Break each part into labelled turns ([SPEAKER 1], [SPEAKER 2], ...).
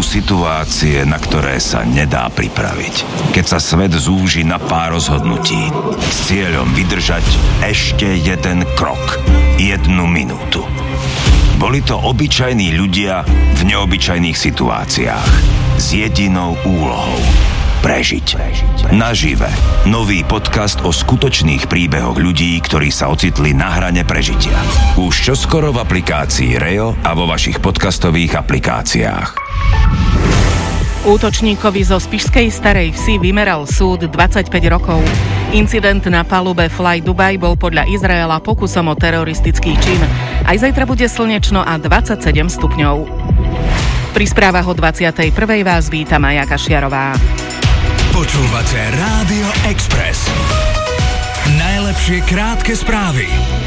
[SPEAKER 1] situácie, na ktoré sa nedá pripraviť. Keď sa svet zúži na pár rozhodnutí s cieľom vydržať ešte jeden krok, 1 minútu. Boli to obyčajní ľudia v neobyčajných situáciách s jedinou úlohou: prežiť. Nažive. Nový podcast o skutočných príbehoch ľudí, ktorí sa ocitli na hrane prežitia. Už čoskoro v aplikácii REO a vo vašich podcastových aplikáciách.
[SPEAKER 2] Útočníkovi zo Spišskej Starej Vsi vymeral súd 25 rokov. Incident na palube Fly Dubai bol podľa Izraela pokusom o teroristický čin. Aj zajtra bude slnečno a 27 stupňov. Pri správach o 21. vás víta Maja Kašiarová.
[SPEAKER 3] Počúvate Rádio Express. Najlepšie krátke správy.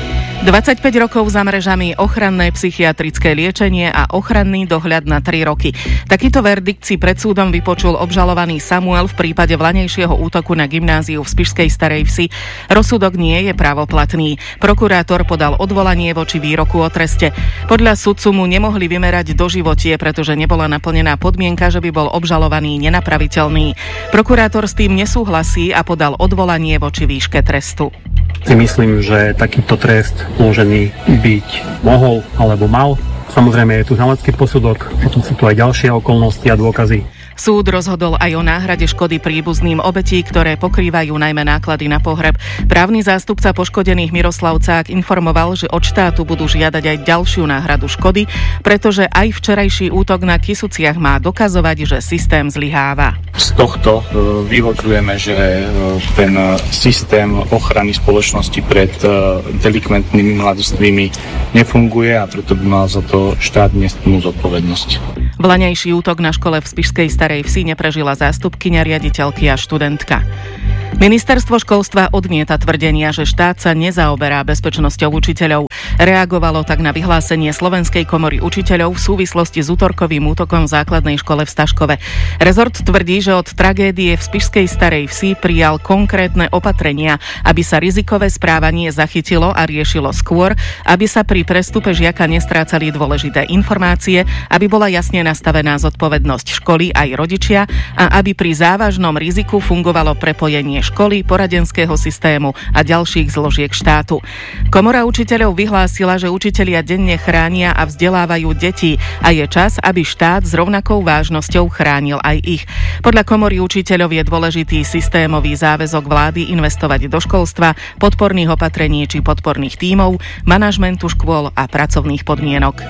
[SPEAKER 2] 25 rokov za mrežami, ochranné psychiatrické liečenie a ochranný dohľad na 3 roky. Takýto verdikt si pred súdom vypočul obžalovaný Samuel v prípade vlaňajšieho útoku na gymnáziu v Spišskej Starej Vsi. Rozsudok nie je právoplatný. Prokurátor podal odvolanie voči výroku o treste. Podľa sudcu mu nemohli vymerať doživotie, pretože nebola naplnená podmienka, že by bol obžalovaný nenapraviteľný. Prokurátor s tým nesúhlasí a podal odvolanie voči výške trestu.
[SPEAKER 4] Si myslím, že takýto trest uložený byť mohol alebo mal. Samozrejme je tu znalecký posudok, potom sú tu aj ďalšie okolnosti a dôkazy.
[SPEAKER 2] Súd rozhodol aj o náhrade škody príbuzným obetí, ktoré pokrývajú najmä náklady na pohreb. Právny zástupca poškodených Miroslav Cák informoval, že od štátu budú žiadať aj ďalšiu náhradu škody, pretože aj včerajší útok na Kysuciach má dokazovať, že systém zlyháva.
[SPEAKER 5] Z tohto vyvodzujeme, že ten systém ochrany spoločnosti pred delikventnými mladistvými nefunguje a preto by mal za to štát niesť plnú zodpovednosť.
[SPEAKER 2] Vlaňajší útok na škole v Spišskej Starej Vsi neprežila zástupkyňa, riaditeľky a študentka. Ministerstvo školstva odmieta tvrdenia, že štát sa nezaoberá bezpečnosťou učiteľov. Reagovalo tak na vyhlásenie Slovenskej komory učiteľov v súvislosti s útorkovým útokom v základnej škole v Staškove. Rezort tvrdí, že od tragédie v Spišskej Starej Vsi prijal konkrétne opatrenia, aby sa rizikové správanie zachytilo a riešilo skôr, aby sa pri prestupe žiaka nestrácali dôležité informácie, aby bola jasne nastavená zodpovednosť školy aj rodičia a aby pri závažnom riziku fungovalo prepojenie školy, poradenského systému a ďalších zložiek štátu. Komora učiteľov vyhlásila, že učitelia denne chránia a vzdelávajú deti a je čas, aby štát s rovnakou vážnosťou chránil aj ich. Podľa komory učiteľov je dôležitý systémový záväzok vlády investovať do školstva, podporných opatrení či podporných tímov, manažmentu škôl a pracovných podmienok.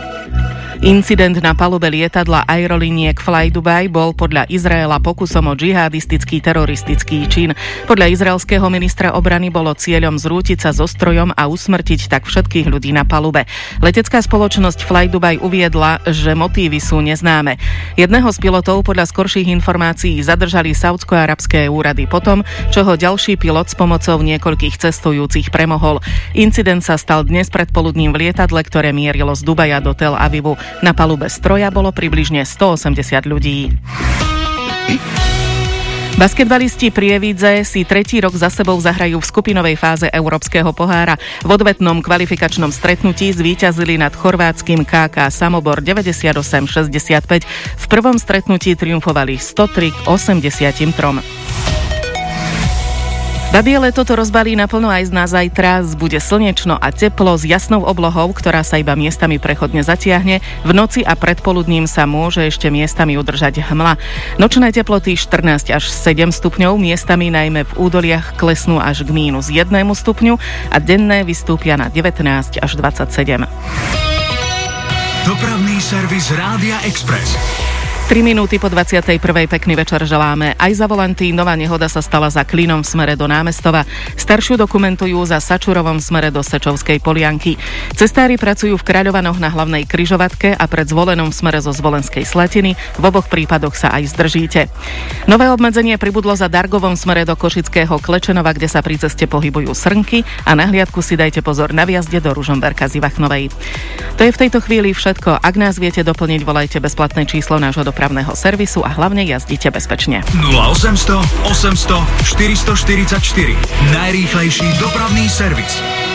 [SPEAKER 2] Incident na palube lietadla aeroliniek Fly Dubai bol podľa Izraela pokusom o džihadistický teroristický čin. Podľa izraelského ministra obrany bolo cieľom zrútiť sa so strojom a usmrtiť tak všetkých ľudí na palube. Letecká spoločnosť Fly Dubai uviedla, že motívy sú neznáme. Jedného z pilotov podľa skorších informácií zadržali saúdsko-arabské úrady potom, čo ho ďalší pilot s pomocou niekoľkých cestujúcich premohol. Incident sa stal dnes predpoludním v lietadle, ktoré mierilo z Dubaja do Tel Avivu. Na palube stroja bolo približne 180 ľudí. Basketbalisti Prievidze si 3. rok za sebou zahrajú v skupinovej fáze Európskeho pohára. V odvetnom kvalifikačnom stretnutí zvíťazili nad chorvátskym KK Samobor 98-65. V prvom stretnutí triumfovali 103-83. Babie leto to rozbalí naplno aj na zajtra. Bude slnečno a teplo s jasnou oblohou, ktorá sa iba miestami prechodne zatiahne. V noci a predpoludním sa môže ešte miestami udržať hmla. Nočné teploty 14 až 7 stupňov, miestami najmä v údoliach klesnú až k -1 stupňu a denné vystúpia na 19 až 27.
[SPEAKER 3] Dopravný servis Rádia Express.
[SPEAKER 2] 3 minúty po 21. Pekný večer želáme. Aj za volanty nová nehoda sa stala za Klinom v smere do Námestova. Staršiu dokumentujú za Sačurovom v smere do Sečovskej Polianky. Cestári pracujú v Kráľovanoch na hlavnej križovatke a pred Zvolenom v smere zo Zvolenskej Slatiny. V oboch prípadoch sa aj zdržíte. Nové obmedzenie pribudlo za Dargovom v smere do Košického Klečenova, kde sa pri ceste pohybujú srnky a na hliadku si dajte pozor na vjazde do Ružomberka z Ivachnovej. To je v tejto chvíli všetko. Ak nás viete doplniť, volajte bezplatné číslo nášho dopravného servisu a hlavne jazdite bezpečne.
[SPEAKER 3] 0800 800 444. Najrýchlejší dopravný servis.